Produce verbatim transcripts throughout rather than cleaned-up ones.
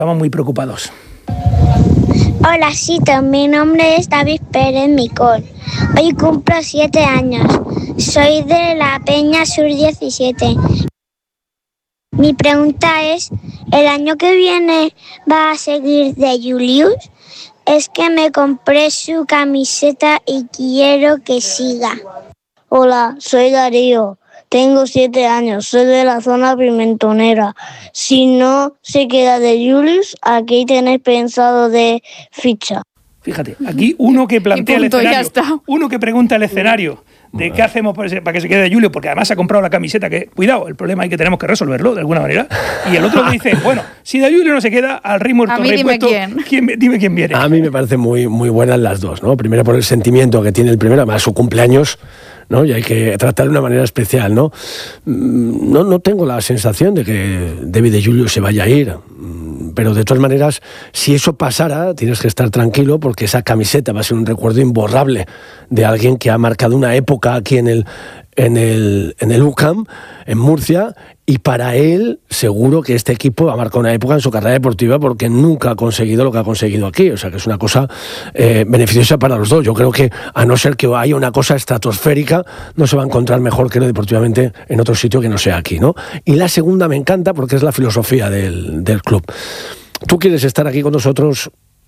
Estamos muy preocupados. Hola, Sito, mi nombre es David Pérez Micol. Hoy cumplo siete años. Soy de la Peña Sur diecisiete. Mi pregunta es, ¿el año que viene va a seguir de Julius? Es que me compré su camiseta y quiero que siga. Hola, soy Darío. Tengo siete años, soy de la zona pimentonera. Si no se queda de Julius, aquí tenéis pensado de ficha. Fíjate, aquí uno que plantea punto, el ya escenario, está. uno que pregunta el escenario de qué hacemos para que se quede de Julio, porque además ha comprado la camiseta, que cuidado, el problema es que tenemos que resolverlo de alguna manera, y el otro que dice, bueno, si de Julio no se queda, al ritmo A mí dime quién. ¿quién, dime quién viene. A mí me parece muy, muy buenas las dos, ¿no? Primero por el sentimiento que tiene el primero, además su cumpleaños, ¿no? Y hay que tratar de una manera especial, ¿no? No, no tengo la sensación de que David de Julio se vaya a ir, pero de todas maneras, si eso pasara, tienes que estar tranquilo porque esa camiseta va a ser un recuerdo imborrable de alguien que ha marcado una época aquí en el, en el, en el U C A M, en Murcia, y para él seguro que este equipo ha marcado una época en su carrera deportiva porque nunca ha conseguido lo que ha conseguido aquí, o sea que es una cosa eh, beneficiosa para los dos. Yo creo que a no ser que haya una cosa estratosférica, no se va a encontrar mejor que lo deportivamente en otro sitio que no sea aquí, ¿no? Y la segunda me encanta porque es la filosofía del, del club. Tú quieres estar aquí con nosotros,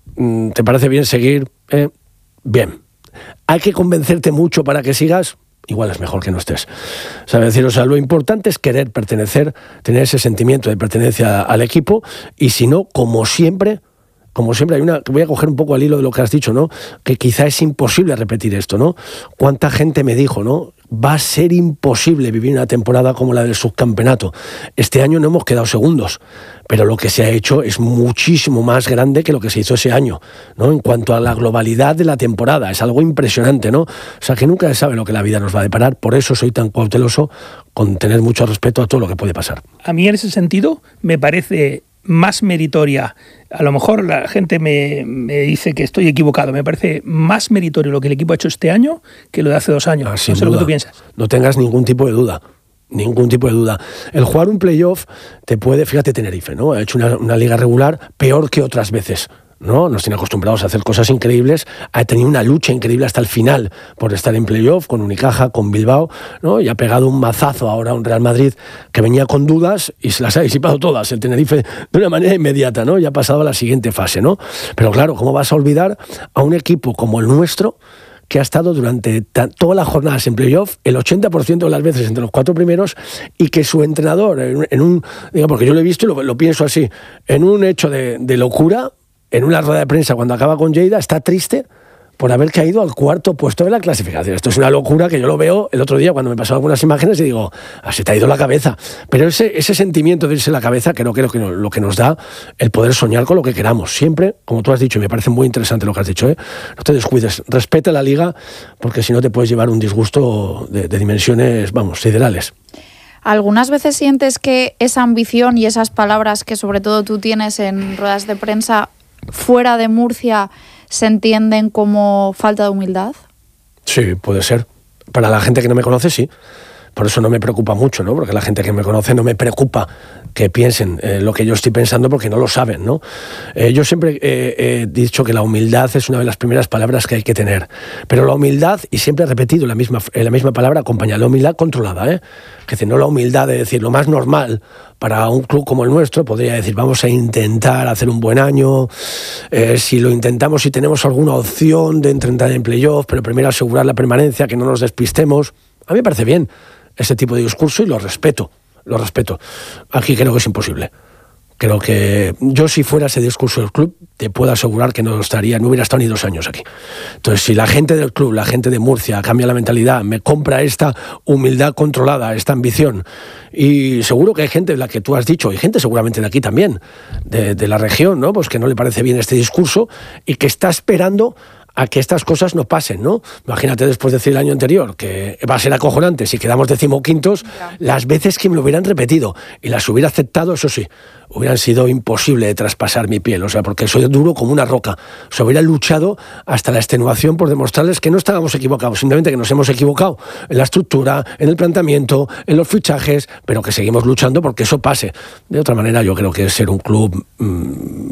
¿te parece bien seguir? ¿Eh? Bien. ¿Hay que convencerte mucho para que sigas? Igual es mejor que no estés. ¿Sabes decir? O sea, lo importante es querer pertenecer, tener ese sentimiento de pertenencia al equipo, y si no, como siempre, como siempre hay una, voy a coger un poco al hilo de lo que has dicho, ¿no? Que quizá es imposible repetir esto, ¿no? ¿Cuánta gente me dijo, ¿no? Va a ser imposible vivir una temporada como la del subcampeonato. Este año no hemos quedado segundos, pero lo que se ha hecho es muchísimo más grande que lo que se hizo ese año, ¿no? En cuanto a la globalidad de la temporada, es algo impresionante, ¿no? O sea, que nunca se sabe lo que la vida nos va a deparar, por eso soy tan cauteloso con tener mucho respeto a todo lo que puede pasar. A mí en ese sentido me parece más meritoria, a lo mejor la gente me, me dice que estoy equivocado, me parece más meritorio lo que el equipo ha hecho este año que lo de hace dos años. Ah, sin no sé duda. lo que tú piensas. No tengas ningún tipo de duda. Ningún tipo de duda. El jugar un playoff te puede, fíjate Tenerife, ¿no? Ha hecho una, una liga regular peor que otras veces, ¿no? Nos tiene acostumbrados a hacer cosas increíbles, ha tenido una lucha increíble hasta el final por estar en playoff, con Unicaja, con Bilbao, ¿no? Y ha pegado un mazazo ahora a un Real Madrid que venía con dudas y se las ha disipado todas, el Tenerife, de una manera inmediata, ¿no? Y ha pasado a la siguiente fase, ¿no? Pero claro, ¿cómo vas a olvidar a un equipo como el nuestro, que ha estado durante ta- todas las jornadas en playoff, el ochenta por ciento de las veces entre los cuatro primeros, y que su entrenador, en, en un, digo, porque yo lo he visto y lo, lo pienso así, en un hecho de, de locura, en una rueda de prensa cuando acaba con Lleida, está triste por haber caído al cuarto puesto de la clasificación. Esto es una locura que yo lo veo el otro día cuando me pasaron algunas imágenes y digo, ah, se te ha ido la cabeza. Pero ese, ese sentimiento de irse la cabeza creo que es lo que, lo que nos da el poder soñar con lo que queramos. Siempre, como tú has dicho, y me parece muy interesante lo que has dicho, ¿eh? No te descuides, respeta la liga, porque si no te puedes llevar un disgusto de, de dimensiones, vamos, siderales. ¿Algunas veces sientes que esa ambición y esas palabras que sobre todo tú tienes en ruedas de prensa fuera de Murcia se entienden como falta de humildad? Sí, puede ser. Para la gente que no me conoce, sí. Por eso no me preocupa mucho, ¿no? Porque la gente que me conoce no me preocupa que piensen eh, lo que yo estoy pensando porque no lo saben, ¿no? Eh, yo siempre eh, he dicho que la humildad es una de las primeras palabras que hay que tener. Pero la humildad, y siempre he repetido la misma, la misma palabra, acompañada, la humildad controlada, ¿eh? Que decir, no la humildad de decir lo más normal para un club como el nuestro, podría decir, vamos a intentar hacer un buen año, eh, si lo intentamos, si tenemos alguna opción de entrar en playoff, pero primero asegurar la permanencia, que no nos despistemos. A mí me parece bien ese tipo de discurso y lo respeto, lo respeto. Aquí creo que es imposible. Creo que yo, si fuera ese discurso del club, te puedo asegurar que no estaría, no hubiera estado ni dos años aquí. Entonces, si la gente del club, la gente de Murcia, cambia la mentalidad, me compra esta humildad controlada, esta ambición, y seguro que hay gente de la que tú has dicho, y gente seguramente de aquí también, de, de la región, ¿no? Pues que no le parece bien este discurso y que está esperando a que estas cosas no pasen, ¿no? Imagínate después de decir el año anterior que va a ser acojonante si quedamos decimoquintos, yeah. las veces que me lo hubieran repetido y las hubiera aceptado, eso sí, hubieran sido imposible de traspasar mi piel, o sea, porque soy duro como una roca. O sea, hubiera luchado hasta la extenuación por demostrarles que no estábamos equivocados, simplemente que nos hemos equivocado en la estructura, en el planteamiento, en los fichajes, pero que seguimos luchando porque eso pase. De otra manera, yo creo que es ser un club mmm,